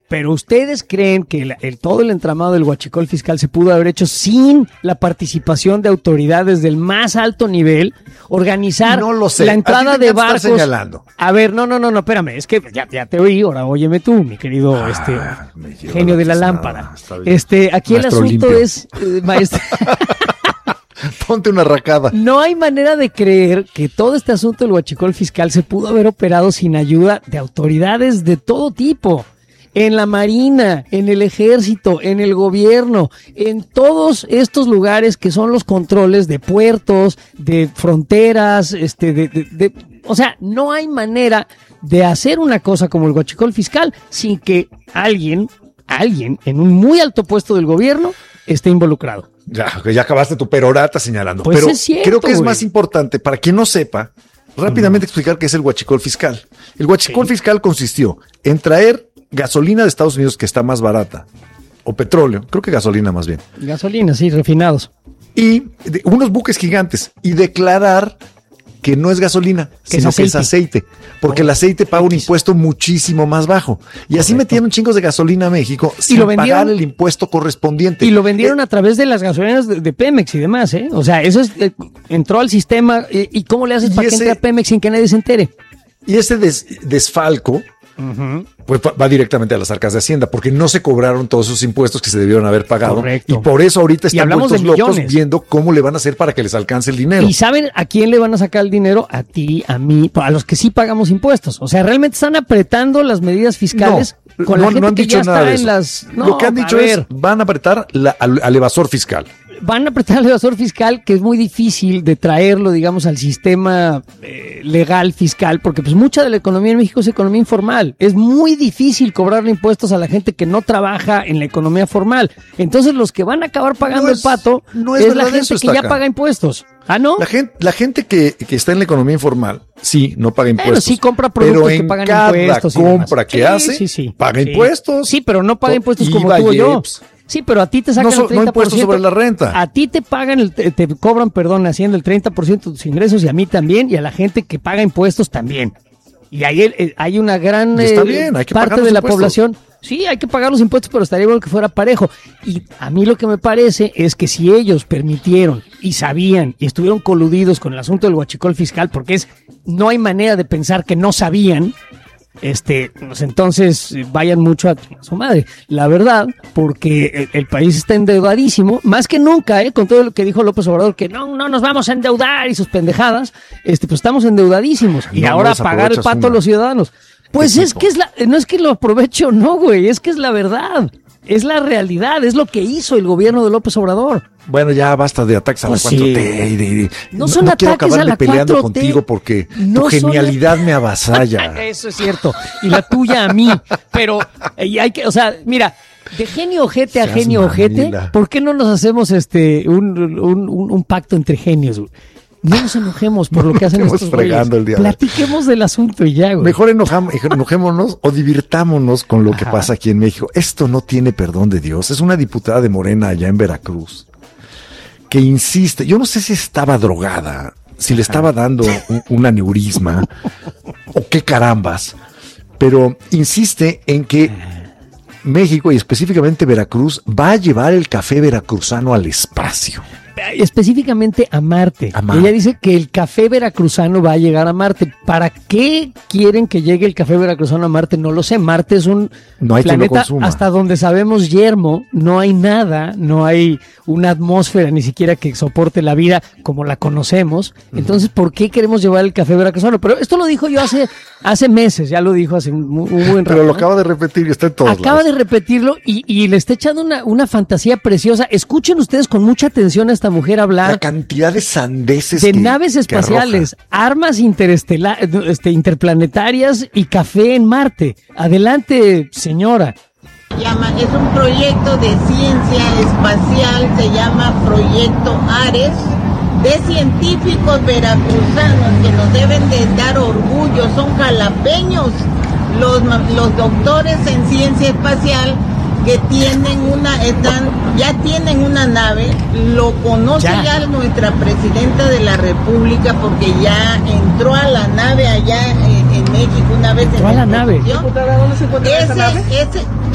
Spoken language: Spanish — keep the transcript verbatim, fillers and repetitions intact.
Pero ustedes creen que el, el, todo el entramado del huachicol fiscal se pudo haber hecho sin la participación de autoridades del más alto nivel, organizar no lo sé. la entrada de barcos. Señalando. A ver, no, no, no, no, espérame, es que ya, ya te oí, ahora óyeme tú, mi querido ah, este genio la de la lámpara. Este, aquí Maestro el asunto limpio. es, eh, maestro. Ponte una racada. No hay manera de creer que todo este asunto del huachicol fiscal se pudo haber operado sin ayuda de autoridades de todo tipo. En la Marina, en el Ejército, en el gobierno, en todos estos lugares que son los controles de puertos, de fronteras, este, de, de, de, o sea, no hay manera de hacer una cosa como el huachicol fiscal sin que alguien, alguien en un muy alto puesto del gobierno esté involucrado. Ya, ya acabaste tu perorata señalando. Pues pero es cierto, creo que es güey. más importante, para quien no sepa, rápidamente uh-huh. explicar qué es el huachicol fiscal. El huachicol sí. fiscal consistió en traer gasolina de Estados Unidos que está más barata, o petróleo, creo que gasolina más bien. Gasolina, sí, refinados. Y de, unos buques gigantes, y declarar que no es gasolina, que sino es que es aceite, porque oh, el aceite paga un impuesto muchísimo más bajo. Y Correcto. así metieron chingos de gasolina a México sin pagar el impuesto correspondiente. Y lo vendieron eh, a través de las gasolineras de, de Pemex y demás, ¿eh? O sea, eso es, eh, entró al sistema, eh, ¿y cómo le haces para ese, que entre a Pemex sin que nadie se entere? Y ese des, desfalco, uh-huh. pues va directamente a las arcas de Hacienda, porque no se cobraron todos esos impuestos que se debieron haber pagado. Correcto. Y por eso ahorita están vueltos locos viendo cómo le van a hacer para que les alcance el dinero. ¿Y saben a quién le van a sacar el dinero? A ti, a mí, a los que sí pagamos impuestos. O sea, realmente están apretando las medidas fiscales no, con no, la gente no han que dicho ya nada está de eso. en las... No, Lo que han dicho es, van a apretar la, al, al evasor fiscal. Van a apretar al evasor fiscal, que es muy difícil de traerlo, digamos, al sistema eh, legal fiscal, porque pues mucha de la economía en México es economía informal. Es muy difícil cobrarle impuestos a la gente que no trabaja en la economía formal. Entonces los que van a acabar pagando no es, el pato no es, es la gente que ya acá. paga impuestos. ¿Ah, no? La gente, la gente que, que está en la economía informal, sí, no paga impuestos. Pero sí compra productos pero que pagan cada impuestos. compra que sí, hace, sí, sí, paga sí. impuestos. Sí, pero no paga impuestos como tú o yo. Sí, pero a ti te sacan no, so, el treinta por ciento. No impuestos sobre la renta. A ti te pagan, el, te, te cobran, perdón, haciendo el treinta por ciento de tus ingresos y a mí también y a la gente que paga impuestos también. Y ahí eh, hay una gran eh, bien, hay que parte de la población. Sí, hay que pagar los impuestos, pero estaría bueno que fuera parejo. Y a mí lo que me parece es que si ellos permitieron y sabían y estuvieron coludidos con el asunto del huachicol fiscal, porque es no hay manera de pensar que no sabían, este, pues entonces vayan mucho a, a su madre. La verdad, porque el, el país está endeudadísimo, más que nunca, eh, con todo lo que dijo López Obrador, que no, no nos vamos a endeudar y sus pendejadas, este, pues estamos endeudadísimos. Y no, ahora no pagar el pato una. a los ciudadanos. Pues es que es la, no es que lo aprovecho, no, güey, es que es la verdad. Es la realidad, es lo que hizo el gobierno de López Obrador. Bueno, ya basta de ataques a la cuatro T. Sí. Y de, de, no son no, no ataques quiero acabarme a la peleando cuatro T. contigo porque no tu genialidad son... me avasalla. Eso es cierto. Y la tuya a mí. Pero y hay que, o sea, mira, de genio ojete a Seas genio ojete, manila. ¿Por qué no nos hacemos este un, un, un, un pacto entre genios? No nos enojemos por lo que hacen estos güeyes. Platiquemos del asunto y ya, güey. Mejor enojam, enojémonos o divirtámonos con lo que Ajá. pasa aquí en México. Esto no tiene perdón de Dios. Es una diputada de Morena allá en Veracruz que insiste. Yo no sé si estaba drogada, si le estaba dando un, un aneurisma o qué carambas, pero insiste en que México y específicamente Veracruz va a llevar el café veracruzano al espacio. Específicamente a Marte. a Marte. Ella dice que el café veracruzano va a llegar a Marte. ¿Para qué quieren que llegue el café veracruzano a Marte? No lo sé. Marte es un no hay planeta hasta donde sabemos yermo. No hay nada, no hay una atmósfera ni siquiera que soporte la vida como la conocemos. Entonces, ¿por qué queremos llevar el café veracruzano? Pero esto lo dijo yo hace, hace meses, ya lo dijo hace un, un buen rato. Pero lo acaba de repetir y está en todos Acaba lados. de repetirlo y, y le está echando una, una fantasía preciosa. Escuchen ustedes con mucha atención a esta mujer hablar. La cantidad de sandeces de que, naves espaciales, armas interestelares, este, interplanetarias y café en Marte. Adelante, señora. Llama, es un proyecto de ciencia espacial, se llama Proyecto Ares, de científicos veracruzanos que nos deben de dar orgullo, son jalapeños, los, los doctores en ciencia espacial que tienen una, están, ya tienen una nave, lo conoce ya. ya nuestra presidenta de la República porque ya entró a la nave allá en, en México una vez. ¿Entró en a la nave? Diputada, ¿dónde se encuentra ese, esa nave? Ese,